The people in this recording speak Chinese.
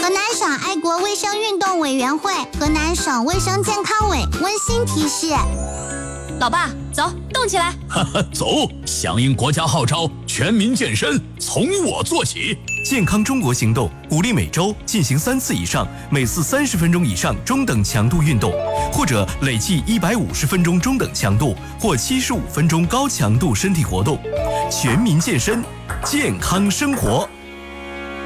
河南省爱国卫生运动委员会、河南省卫生健康委温馨提示。 老爸，走，动起来！ 走，响应国家号召，全民健身，从我做起。 健康中国行动鼓励每周进行3次以上，每次30分钟以上中等强度运动，或者累计150分钟中等强度或75分钟高强度身体活动。全民健身，健康生活。